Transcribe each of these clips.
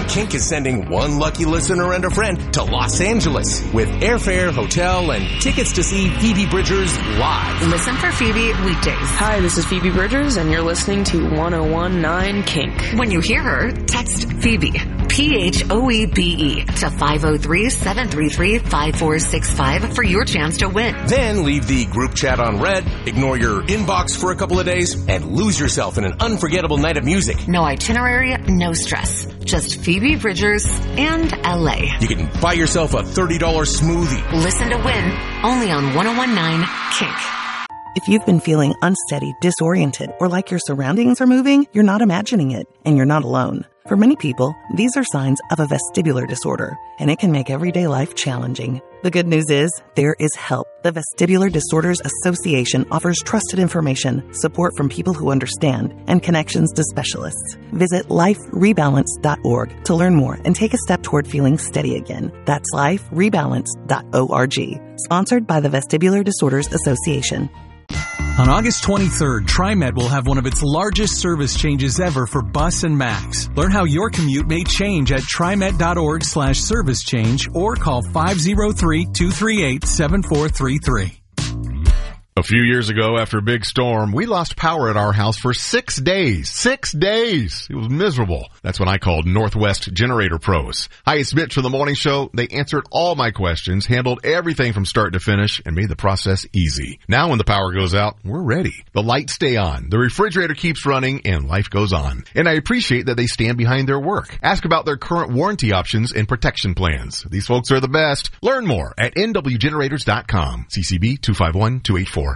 Kink is sending one lucky listener and a friend to Los Angeles with airfare, hotel, and tickets to see Phoebe Bridgers live. Listen for Phoebe weekdays. Hi, this is Phoebe Bridgers, and you're listening to 1019 Kink. When you hear her, text Phoebe, PHOEBE, to 503-733-5465 for your chance to win. Then leave the group chat on red, ignore your inbox for a couple of days, and lose yourself in an unforgettable night of music. No itinerary, no stress. Just Phoebe Bridgers and LA. You can buy yourself a $30 smoothie. Listen to win, only on 1019 Kink. If you've been feeling unsteady, disoriented, or like your surroundings are moving, you're not imagining it, and you're not alone. For many people, these are signs of a vestibular disorder, and it can make everyday life challenging. The good news is, there is help. The Vestibular Disorders Association offers trusted information, support from people who understand, and connections to specialists. Visit liferebalance.org to learn more and take a step toward feeling steady again. That's liferebalance.org. Sponsored by the Vestibular Disorders Association. On August 23rd, TriMet will have one of its largest service changes ever for Bus and Max. Learn how your commute may change at TriMet.org/service change or call 503-238-7433. A few years ago, after a big storm, we lost power at our house for 6 days. 6 days! It was miserable. That's when I called Northwest Generator Pros. Hi, it's Mitch from the morning show. They answered all my questions, handled everything from start to finish, and made the process easy. Now when the power goes out, we're ready. The lights stay on, the refrigerator keeps running, and life goes on. And I appreciate that they stand behind their work. Ask about their current warranty options and protection plans. These folks are the best. Learn more at nwgenerators.com. CCB 251284.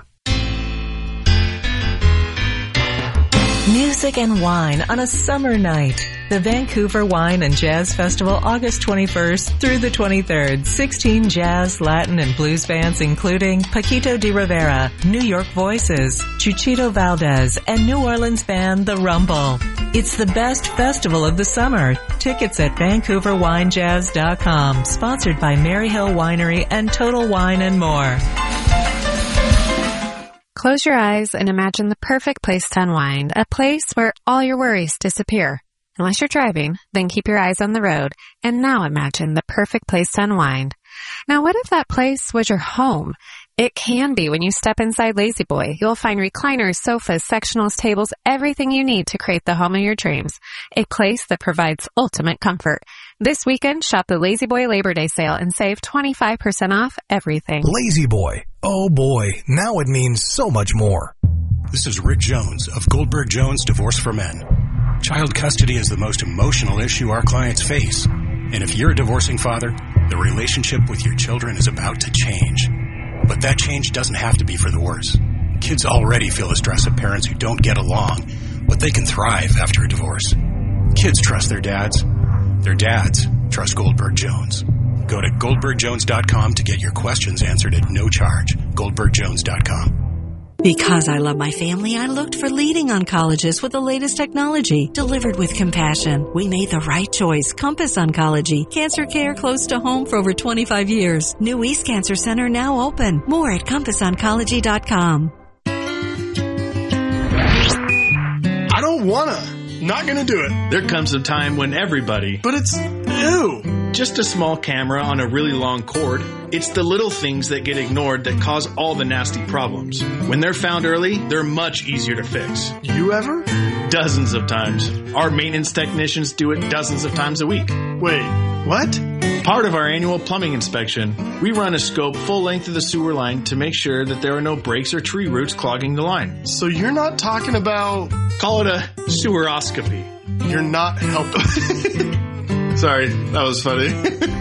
Music and wine on a summer night. The Vancouver Wine and Jazz Festival, August 21st through the 23rd. 16 jazz, Latin, and blues bands including Paquito de Rivera, New York Voices, Chuchito Valdez, and New Orleans band The Rumble. It's the best festival of the summer. Tickets at VancouverWineJazz.com. Sponsored by Maryhill Winery and Total Wine and more. Close your eyes and imagine the perfect place to unwind, a place where all your worries disappear. Unless you're driving, then keep your eyes on the road, and now imagine the perfect place to unwind. Now, what if that place was your home? It can be when you step inside Lazy Boy. You'll find recliners, sofas, sectionals, tables, everything you need to create the home of your dreams. A place that provides ultimate comfort. This weekend, shop the Lazy Boy Labor Day sale and save 25% off everything. Lazy Boy. Oh boy, now it means so much more. This is Rick Jones of Goldberg Jones Divorce for Men. Child custody is the most emotional issue our clients face. And if you're a divorcing father, the relationship with your children is about to change. But that change doesn't have to be for the worse. Kids already feel the stress of parents who don't get along, but they can thrive after a divorce. Kids trust their dads. Their dads trust Goldberg Jones. Go to GoldbergJones.com to get your questions answered at no charge. GoldbergJones.com. Because I love my family, I looked for leading oncologists with the latest technology, delivered with compassion. We made the right choice. Compass Oncology. Cancer care close to home for over 25 years. New East Cancer Center now open. More at CompassOncology.com. I don't wanna. Not gonna do it. There comes a time when everybody... But it's... Ew. Just a small camera on a really long cord. It's the little things that get ignored that cause all the nasty problems. When they're found early, they're much easier to fix. You ever? Dozens of times. Our maintenance technicians do it dozens of times a week. Wait, what? Part of our annual plumbing inspection, we run a scope full length of the sewer line to make sure that there are no breaks or tree roots clogging the line. So you're not talking about... Call it a seweroscopy. You're not helping. Sorry, that was funny.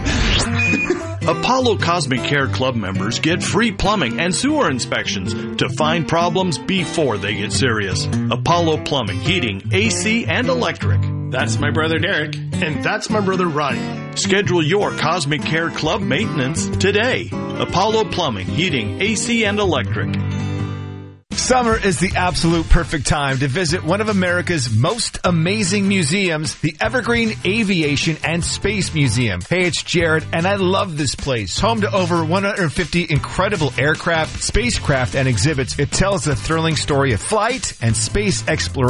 Apollo Cosmic Care Club members get free plumbing and sewer inspections to find problems before they get serious. Apollo Plumbing, Heating, AC, and Electric. That's my brother Derek. And that's my brother Ryan. Schedule your Cosmic Care Club maintenance today. Apollo Plumbing, Heating, AC, and Electric. Summer is the absolute perfect time to visit one of America's most amazing museums, the Evergreen Aviation and Space Museum. Hey, it's Jared, and I love this place. Home to over 150 incredible aircraft, spacecraft, and exhibits. It tells a thrilling story of flight and space exploration.